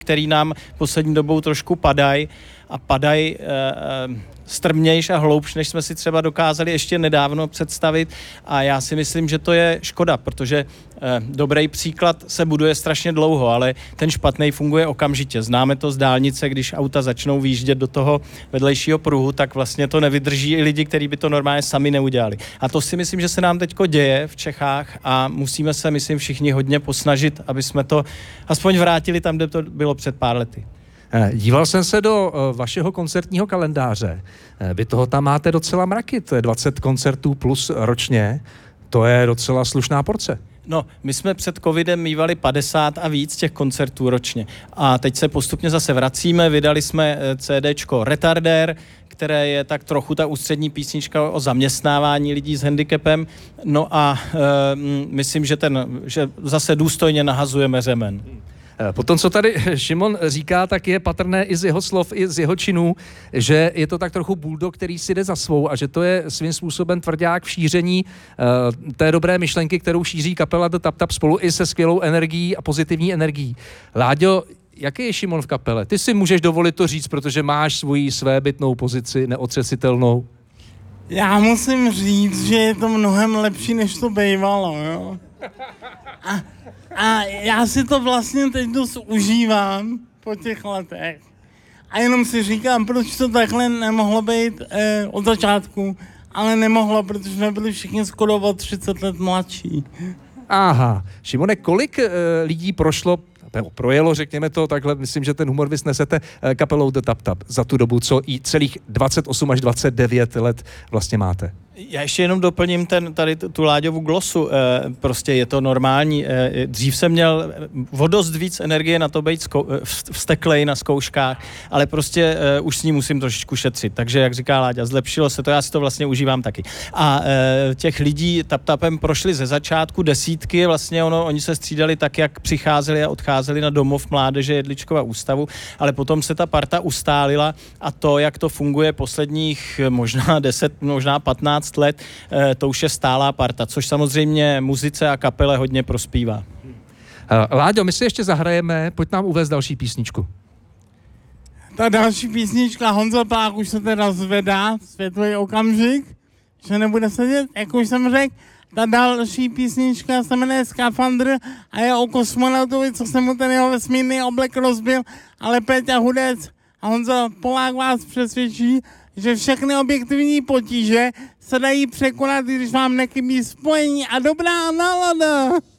který nám poslední dobou trošku padají a padají strmnějš a hloubš, než jsme si třeba dokázali ještě nedávno představit a já si myslím, že to je škoda, protože dobrý příklad se buduje strašně dlouho, ale ten špatný funguje okamžitě. Známe to z dálnice, když auta začnou výjíždět do toho vedlejšího pruhu, tak vlastně to nevydrží i lidi, kteří by to normálně sami neudělali. A to si myslím, že se nám teďko děje v Čechách a musíme se, myslím, všichni hodně posnažit, aby jsme to aspoň vrátili tam, kde to bylo před pár lety. Díval jsem se do vašeho koncertního kalendáře. Vy toho tam máte docela mraky, to je 20 koncertů plus ročně. To je docela slušná porce. No, my jsme před covidem mívali 50 a víc těch koncertů ročně. A teď se postupně zase vracíme, vydali jsme CDčko Retardér, které je tak trochu ta ústřední písnička o zaměstnávání lidí s handicapem. No a myslím, že zase důstojně nahazujeme řemen. Potom, co tady Šimon říká, tak je patrné i z jeho slov, i z jeho činů, že je to tak trochu bulldog, který si jde za svou a že to je svým způsobem tvrdák v šíření té dobré myšlenky, kterou šíří kapela The Tap Tap spolu i se skvělou energií a pozitivní energií. Láďo, jaký je Šimon v kapele? Ty si můžeš dovolit to říct, protože máš svoji svébytnou pozici neotřesitelnou. Já musím říct, že je to mnohem lepší, než to bývalo, jo. A já si to vlastně teď dost užívám po těch letech. A jenom si říkám, proč to takhle nemohlo být od začátku, ale nemohlo, protože jsme byli všichni skoro o 30 let mladší. Aha. Šimone, kolik lidí projelo, řekněme to takhle, myslím, že ten humor vy snesete kapelou The Tap Tap za tu dobu, co i celých 28 až 29 let vlastně máte? Já ještě jenom doplním tu Láďovu glosu. Prostě je to normální. Dřív jsem měl o dost víc energie na to být vzteklej na zkouškách, ale prostě už s ní musím trošičku šetřit. Takže, jak říká Láďa, zlepšilo se to, já si to vlastně užívám taky. A těch lidí tap-tapem prošli ze začátku desítky, vlastně oni se střídali tak, jak přicházeli a odcházeli na domov mládeže Jedličkova ústavu, ale potom se ta parta ustálila a to, jak to funguje posledních možná 10, možná 15 let, to už je stálá parta, což samozřejmě muzice a kapele hodně prospívá. Láďo, my si ještě zahrajeme, pojď nám uvést další písničku. Ta další písnička Honza Plák už se teda zvedá, světlý okamžik, že nebude sedět, jak už jsem řekl. Ta další písnička se jmenuje Skafandr a je o kosmonautovi, co se mu ten jeho vesmírný oblek rozbil, ale Péťa Hudec a Honza Polák vás přesvědčí, že všechny objektivní potíže se dají překonat, když vám nechybí spojení a dobrá nálada.